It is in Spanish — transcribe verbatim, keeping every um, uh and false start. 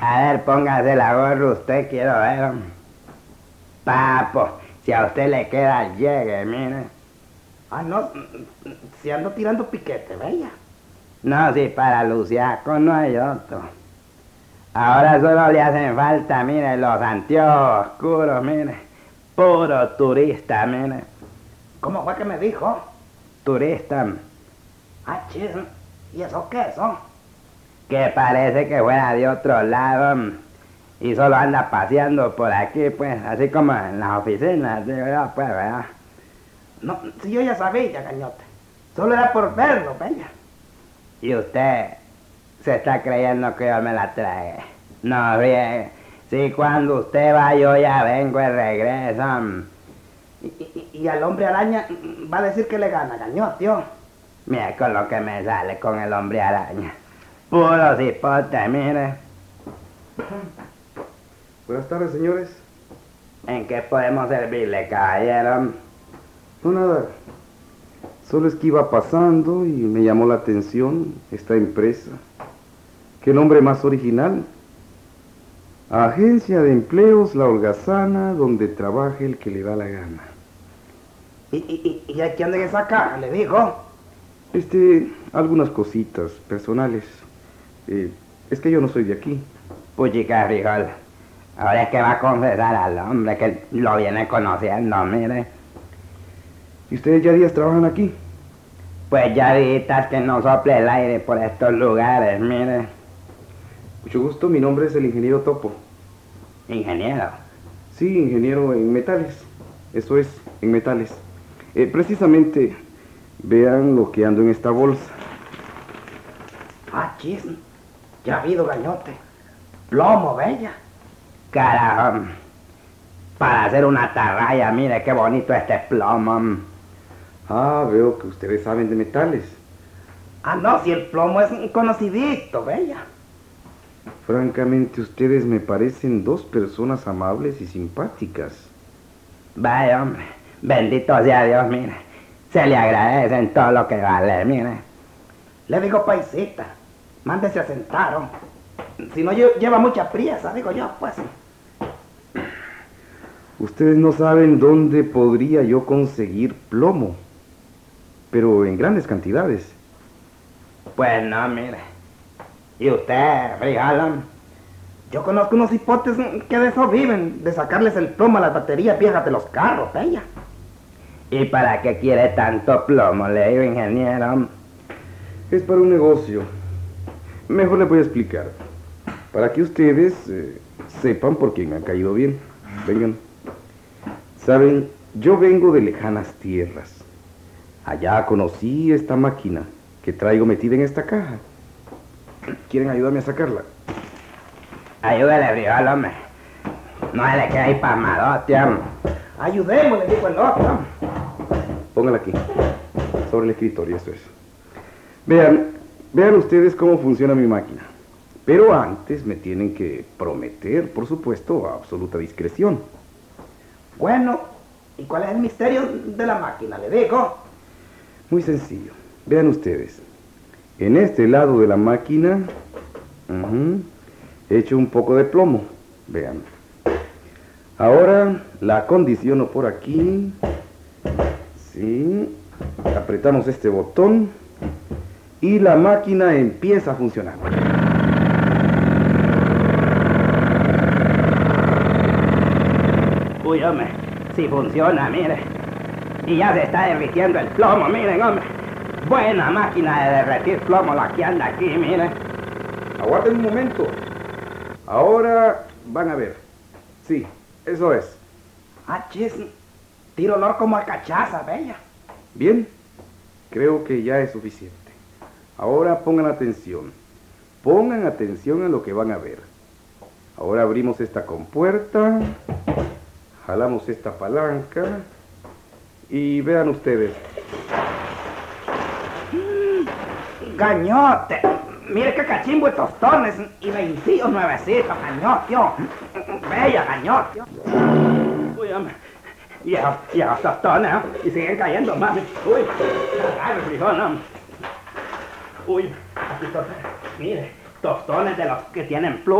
A ver, póngase la gorra usted, quiero ver. Papo, si a usted le queda, llegue, mire. Ah, no, si ando tirando piquete, bella. No, si para Luciaco no hay otro. Ahora solo le hacen falta, mire, los anteojos oscuros, mire. Puro turista, mire. ¿Cómo fue que me dijo? Turista. Ah, chis, ¿y eso qué son? Que parece que fuera de otro lado y solo anda paseando por aquí, pues, así como en las oficinas, digo yo, pues, ¿verdad? No, si yo ya sabía, cañote. Solo era por verlo, bella. Y usted se está creyendo que yo me la trague. No bien, si cuando usted va yo ya vengo y regreso. Y, y, y al hombre araña va a decir que le gana, cañote, tío. Mira con lo que me sale con el hombre araña. Puro cipote, mire. Buenas tardes, señores. ¿En qué podemos servirle, caballero? No, nada. Solo es que iba pasando y me llamó la atención esta empresa. ¿Qué nombre más original? Agencia de Empleos La Holgazana, donde trabaje el que le da la gana. ¿Y, y, y, y aquí anda en esa caja? Le dijo. Este, algunas cositas personales. Eh, es que yo no soy de aquí. Puchica frijol. Ahora es que va a confesar al hombre que lo viene conociendo, mire. ¿Y ustedes ya días trabajan aquí? Pues ya visitas que no sople el aire por estos lugares, mire. Mucho gusto, mi nombre es el ingeniero Topo. Ingeniero. Sí, ingeniero en metales. Eso es, en metales. Eh, precisamente, vean lo que ando en esta bolsa. Ah, chis, ya ha habido, gañote. Plomo, bella. Carajo. Para hacer una atarraya, mire qué bonito este plomo. Ah, veo que ustedes saben de metales. Ah, no, si el plomo es un conocidito, bella. Francamente, ustedes me parecen dos personas amables y simpáticas. Vaya, hombre. Bendito sea Dios, mire. Se le agradece en todo lo que vale, mire. Le digo, paisita, mándese a sentar, oh. Si no lleva mucha priesa, digo yo, pues. Ustedes no saben dónde podría yo conseguir plomo, pero en grandes cantidades. Pues no, mire. ¿Y usted, frijolón? Yo conozco unos hipotes que de eso viven, de sacarles el plomo a las baterías viejas de los carros, bella. ¿Y para qué quiere tanto plomo, le digo, ingeniero? Es para un negocio. Mejor les voy a explicar. Para que ustedes eh, sepan por qué me han caído bien. Vengan. Saben, yo vengo de lejanas tierras. Allá conocí esta máquina que traigo metida en esta caja. ¿Quieren ayudarme a sacarla? Ayúdele, frijol, hombre. No se le quede ahí pasmadote, hombre. Ayudémosle, dijo el otro. Póngala aquí, sobre el escritorio, eso es. Vean, vean ustedes cómo funciona mi máquina. Pero antes me tienen que prometer, por supuesto, absoluta discreción. Bueno, ¿y cuál es el misterio de la máquina? Le digo. Muy sencillo. Vean ustedes. En este lado de la máquina, uh-huh, he hecho un poco de plomo. Vean. Ahora la acondiciono por aquí. Sí. Apretamos este botón y la máquina empieza a funcionar. Uy, hombre, si funciona, mire. Y ya se está derritiendo el plomo, miren, hombre. Buena máquina de derretir plomo la que anda aquí, mire. Aguarden un momento. Ahora van a ver. Sí, eso es. Ah, chis, tiro olor como a cachaza, bella. Bien, creo que ya es suficiente. Ahora pongan atención. Pongan atención a lo que van a ver. Ahora abrimos esta compuerta. Jalamos esta palanca. Y vean ustedes. Gañote, mire qué cachimbo de tostones y veintidós nuevecitos, gañote. Bella, gañote. Uy, hombre. Y esos, y esos tostones, ¿eh? Y siguen cayendo más. Uy, agarre, frijol, hombre. Uy, aquí tostones. Mire, tostones de los que tienen pluma.